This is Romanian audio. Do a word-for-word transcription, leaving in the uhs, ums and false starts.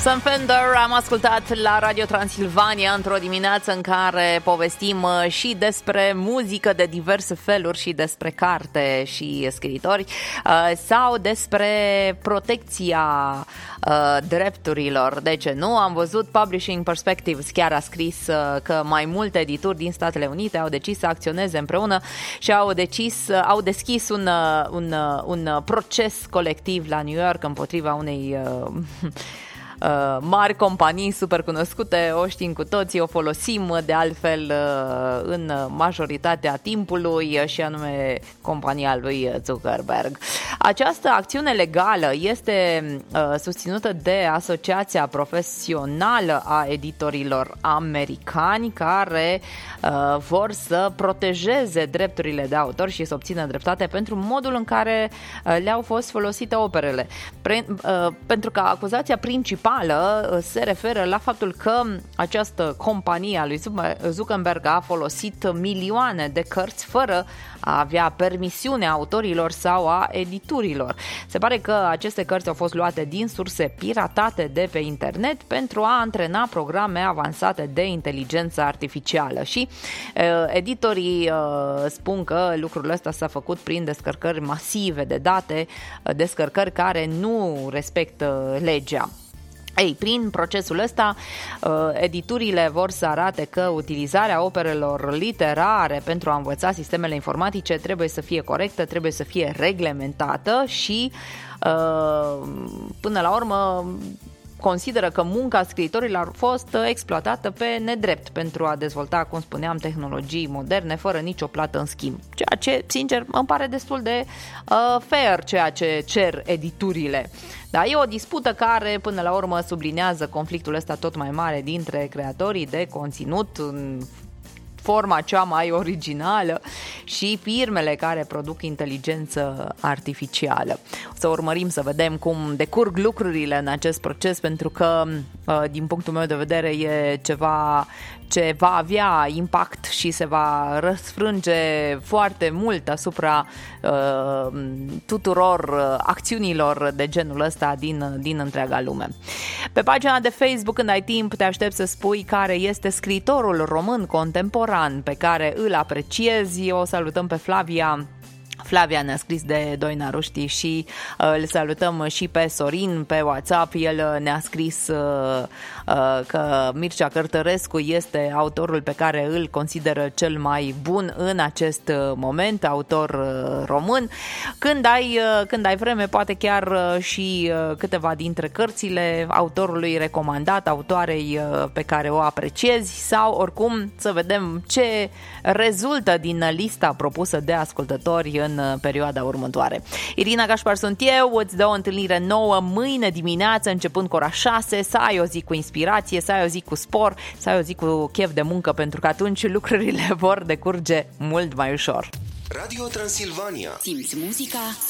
Sam Fender am ascultat la Radio Transilvania într-o dimineață în care povestim și despre muzică de diverse feluri și despre carte și scriitori sau despre protecția drepturilor. De ce nu? Am văzut Publishing Perspectives chiar a scris că mai multe edituri din Statele Unite au decis să acționeze împreună și au decis, au deschis un, un, un proces colectiv la New York împotriva unei Uh, mari companii super cunoscute, o știm cu toții, o folosim de altfel uh, în majoritatea timpului, și anume compania lui Zuckerberg. Această acțiune legală este uh, susținută de Asociația Profesională a Editorilor Americani, care uh, vor să protejeze drepturile de autor și să obțină dreptate pentru modul în care uh, le-au fost folosite operele. Pre, uh, pentru că acuzația principală se referă la faptul că această companie a lui Zuckerberg a folosit milioane de cărți fără a avea permisiunea autorilor sau a editurilor. Se pare că aceste cărți au fost luate din surse piratate de pe internet pentru a antrena programe avansate de inteligență artificială și uh, editorii uh, spun că lucrul ăsta s-a făcut prin descărcări masive de date, uh, descărcări care nu respectă legea. Ei, prin procesul ăsta, editurile vor să arate că utilizarea operelor literare pentru a învăța sistemele informatice trebuie să fie corectă, trebuie să fie reglementată și, până la urmă, consideră că munca scriitorilor a fost exploatată pe nedrept pentru a dezvolta, cum spuneam, tehnologii moderne fără nicio plată în schimb. Ceea ce, sincer, îmi pare destul de uh, fair ceea ce cer editurile. Da, e o dispută care, până la urmă, sublinează conflictul ăsta tot mai mare dintre creatorii de conținut în forma cea mai originală și firmele care produc inteligență artificială. O să urmărim să vedem cum decurg lucrurile în acest proces, pentru că, din punctul meu de vedere, e ceva ce va avea impact și se va răsfrânge foarte mult asupra uh, tuturor acțiunilor de genul ăsta din, din întreaga lume. Pe pagina de Facebook, când ai timp, te aștept să spui care este scriitorul român contemporan pe care îl apreciezi. O salutăm pe Flavia. Flavia ne-a scris de Doina Ruștii și uh, îl salutăm și pe Sorin pe WhatsApp. El ne-a scris uh, uh, că Mircea Cărtărescu este autorul pe care îl consideră cel mai bun în acest moment, autor uh, român. Când ai, uh, când ai vreme, poate chiar uh, și uh, câteva dintre cărțile autorului recomandat, autoarei uh, pe care o apreciezi, sau oricum să vedem ce rezultă din lista propusă de ascultători în perioada următoare. Irina Gașpar sunt eu, îți dau o întâlnire nouă mâine dimineață începând cu ora șase, să ai o zi cu inspirație, să ai o zi cu spor, să ai o zi cu chef de muncă, pentru că atunci lucrurile vor decurge mult mai ușor. Radio Transilvania. Simți muzica,